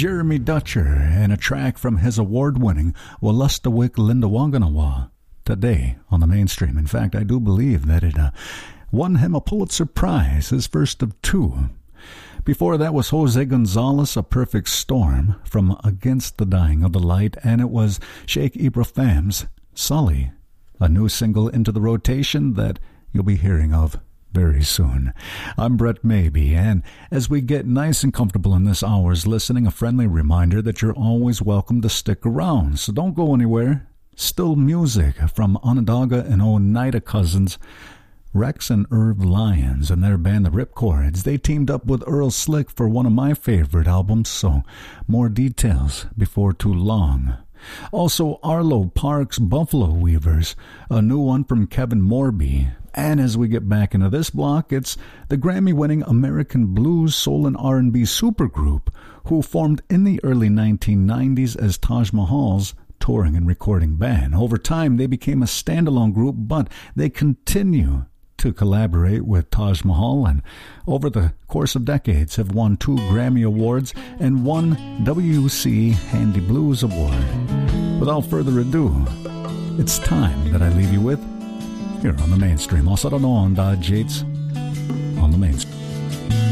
Jeremy Dutcher and a track from his award-winning Wolastoqiyik Lindawanganawa today on the mainstream. In fact, I do believe that it won him a Pulitzer Prize, his first of two. Before that was Jose Gonzalez, A Perfect Storm from Against the Dying of the Light, and it was Sheikh Ibrahim's Sully, a new single into the rotation that you'll be hearing of very soon. I'm Brett Maybe, and as we get nice and comfortable in this hour's listening, a friendly reminder that you're always welcome to stick around, so don't go anywhere. Still music from Onondaga and Oneida cousins, Rex and Irv Lyons and their band The Ripcords. They teamed up with Earl Slick for one of my favorite albums, so more details before too long. Also, Arlo Parks' Buffalo Weavers, a new one from Kevin Morby. And as we get back into this block, it's the Grammy-winning American blues, soul, and R&B supergroup who formed in the early 1990s as Taj Mahal's touring and recording band. Over time, they became a standalone group, but they continue to collaborate with Taj Mahal, and over the course of decades have won 2 Grammy Awards and 1 WC Handy Blues Award. Without further ado, it's time that I leave you with here on the mainstream. Also, don't know on Dodge Yates on the mainstream.